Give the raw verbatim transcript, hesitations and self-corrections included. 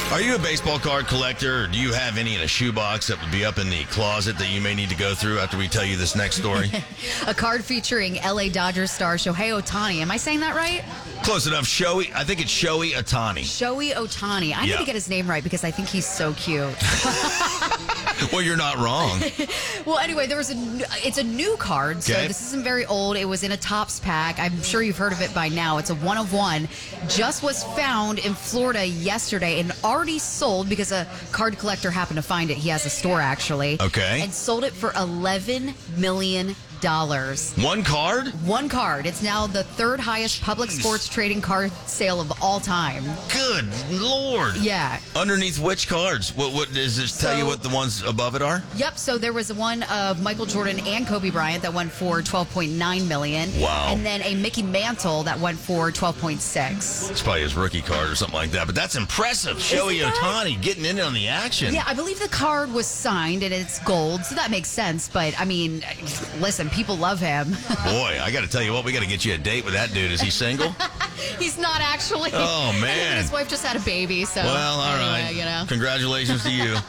Are you a baseball card collector, or do you have any in a shoebox that would be up in the closet that you may need to go through after we tell you this next story? A card featuring L A Dodgers star Shohei Ohtani. Am I saying that right? Close enough. Shohei, I think it's Shohei Ohtani. Shohei Ohtani. I Yeah. need to get his name right because I think he's so cute. Well, you're not wrong. Well, anyway, there was a. It's a new card, so Okay. this isn't very old. It was in a Topps pack. I'm sure you've heard of it by now. It's a one of one. Just was found in Florida yesterday and already sold because a card collector happened to find it. He has a store actually. Okay. And sold it for eleven million dollars. One card? One card. It's now the third highest public Jeez. sports trading card sale of all time. Good Lord. Yeah. Underneath which cards? What, what does this tell you So- what the ones above it are? Yep. So there was one of Michael Jordan and Kobe Bryant that went for twelve point nine million dollars. Wow. And then a Mickey Mantle that went for twelve point six. It's probably his rookie card or something like that, but that's impressive. Shohei that? Ohtani getting in on the action. Yeah, I believe the card was signed and it's gold, so that makes sense. But I mean, listen, people love him. Boy, I got to tell you what, we got to get you a date with that dude. Is he single? He's not actually. Oh, man. His wife just had a baby, so Well, all anyway, right. you know. Congratulations to you.